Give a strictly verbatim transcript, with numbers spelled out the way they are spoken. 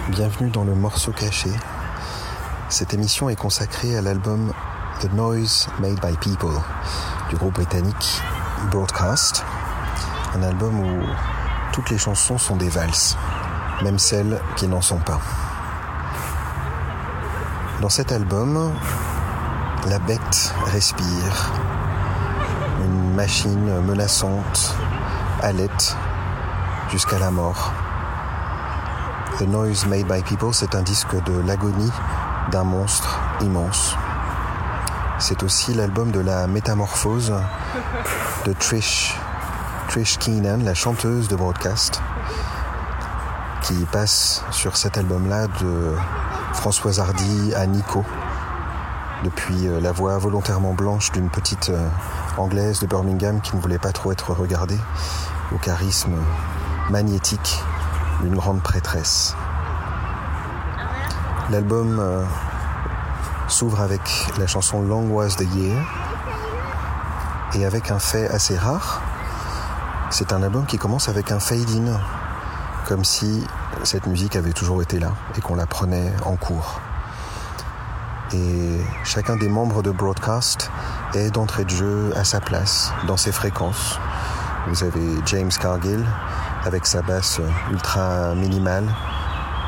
bienvenue dans le morceau caché. Cette émission est consacrée à l'album The Noise Made by People du groupe britannique Broadcast, un album où toutes les chansons sont des valses, même celles qui n'en sont pas. Dans cet album, la bête respire, une machine menaçante halète jusqu'à la mort. The Noise Made by People, c'est un disque de l'agonie d'un monstre immense. C'est aussi l'album de la métamorphose de Trish, Trish Keenan, la chanteuse de Broadcast, qui passe sur cet album-là de Françoise Hardy à Nico, depuis la voix volontairement blanche d'une petite anglaise de Birmingham qui ne voulait pas trop être regardée, au charisme magnétique d'une grande prêtresse. L'album euh, s'ouvre avec la chanson Long Was the Year et avec un fait assez rare. C'est un album qui commence avec un fade-in, comme si cette musique avait toujours été là et qu'on la prenait en cours. Et chacun des membres de Broadcast est d'entrée de jeu à sa place, dans ses fréquences. Vous avez James Cargill avec sa basse ultra minimale,